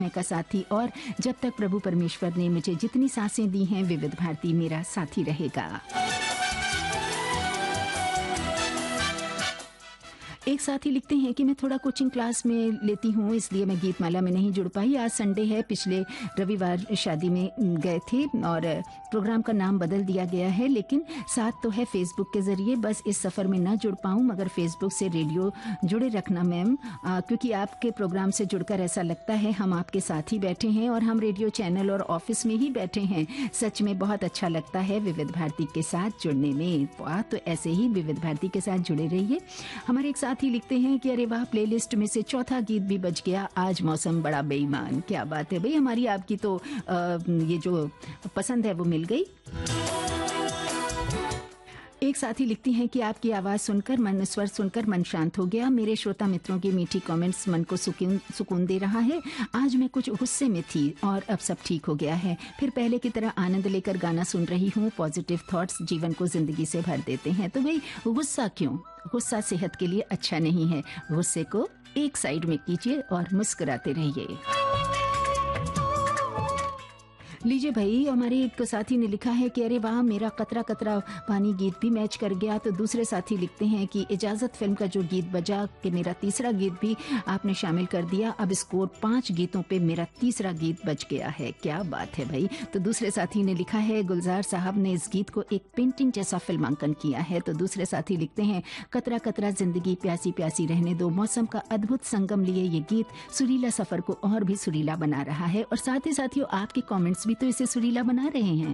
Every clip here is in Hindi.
का साथी, और जब तक प्रभु परमेश्वर ने मुझे जितनी सांसें दी हैं, विविध भारती मेरा साथी रहेगा। एक साथी लिखते हैं कि मैं थोड़ा कोचिंग क्लास में लेती हूँ, इसलिए मैं गीतमाला में नहीं जुड़ पाई। आज संडे है, पिछले रविवार शादी में गए थे और प्रोग्राम का नाम बदल दिया गया है, लेकिन साथ तो है फेसबुक के जरिए। बस इस सफ़र में ना जुड़ पाऊँ, मगर फेसबुक से रेडियो जुड़े रखना मैम, क्योंकि आपके प्रोग्राम से जुड़कर ऐसा लगता है हम आपके साथ ही बैठे हैं और हम रेडियो चैनल और ऑफिस में ही बैठे हैं। सच में बहुत अच्छा लगता है विविध भारती के साथ जुड़ने में। वाह, तो ऐसे ही विविध भारती के साथ जुड़े रहिए। हमारे एक साथी लिखते हैं कि अरे वाह, प्लेलिस्ट में से चौथा गीत भी बज गया, आज मौसम बड़ा बेईमान। क्या बात है भाई, हमारी आपकी तो ये जो पसंद है वो मिल गई। एक साथी लिखती हैं कि आपकी आवाज़ सुनकर, मन स्वर सुनकर मन शांत हो गया। मेरे श्रोता मित्रों की मीठी कमेंट्स मन को सुकून दे रहा है। आज मैं कुछ गुस्से में थी और अब सब ठीक हो गया है। फिर पहले की तरह आनंद लेकर गाना सुन रही हूँ। पॉजिटिव थॉट्स जीवन को जिंदगी से भर देते हैं। तो भाई गुस्सा क्यों? गुस्सा सेहत के लिए अच्छा नहीं है। गुस्से को एक साइड में कीजिए और मुस्कुराते रहिए। लीजिए भाई, हमारे एक साथी ने लिखा है कि अरे वाह, मेरा कतरा कतरा पानी गीत भी मैच कर गया। तो दूसरे साथी लिखते हैं कि इजाजत फिल्म का जो गीत बजा कि मेरा तीसरा गीत भी आपने शामिल कर दिया। अब स्कोर 5 गीतों पे मेरा तीसरा गीत बच गया है। क्या बात है भाई। तो दूसरे साथी ने लिखा है गुलजार साहब ने इस गीत को एक पेंटिंग जैसा फिल्मांकन किया है। तो दूसरे साथी लिखते हैं कतरा कतरा जिंदगी प्यासी प्यासी रहने दो, मौसम का अद्भुत संगम लिए ये गीत सुरीला सफर को और भी सुरीला बना रहा है। और साथ ही साथियों, आपके कमेंट्स भी तो इसे सुरीला बना रहे हैं।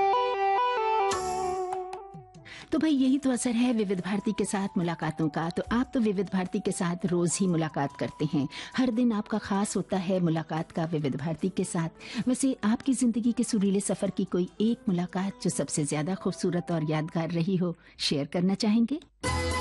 तो भाई यही तो असर है विविध भारती के साथ मुलाकातों का। तो आप तो विविध भारती के साथ रोज ही मुलाकात करते हैं, हर दिन आपका खास होता है मुलाकात का विविध भारती के साथ। वैसे आपकी जिंदगी के सुरीले सफर की कोई एक मुलाकात जो सबसे ज्यादा खूबसूरत और यादगार रही हो, शेयर करना चाहेंगे?